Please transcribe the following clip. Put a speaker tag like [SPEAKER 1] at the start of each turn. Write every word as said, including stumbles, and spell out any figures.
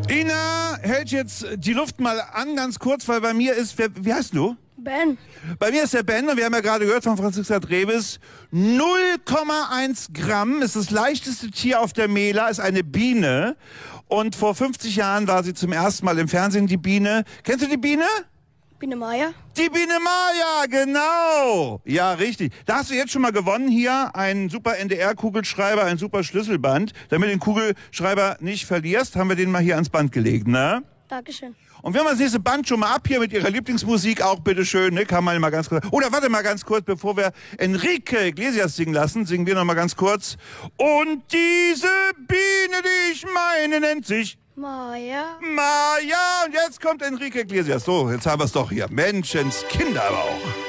[SPEAKER 1] Ina hält jetzt die Luft mal an, ganz kurz, weil bei mir ist, wer, wie heißt du?
[SPEAKER 2] Ben.
[SPEAKER 1] Bei mir ist der Ben und wir haben ja gerade gehört von Franziska Treves, null Komma eins Gramm ist das leichteste Tier auf der Mela, ist eine Biene. Und vor fünfzig Jahren war sie zum ersten Mal im Fernsehen, die Biene. Kennst du die Biene?
[SPEAKER 2] Biene Maya.
[SPEAKER 1] Die Biene Maya, genau. Ja, richtig. Da hast du jetzt schon mal gewonnen hier. Einen super N D R-Kugelschreiber, ein super Schlüsselband. Damit du den Kugelschreiber nicht verlierst, haben wir den mal hier ans Band gelegt, ne?
[SPEAKER 2] Dankeschön.
[SPEAKER 1] Und wir haben das nächste Band schon mal ab hier mit ihrer Lieblingsmusik, auch bitteschön, ne? Kann man mal ganz kurz. Oder warte mal ganz kurz, bevor wir Enrique Iglesias singen lassen, singen wir noch mal ganz kurz. Und diese Biene, die ich meine, nennt sich
[SPEAKER 2] Maya.
[SPEAKER 1] Maya. Und jetzt kommt Enrique Iglesias. So, jetzt haben wir es doch hier. Menschenskinder aber auch.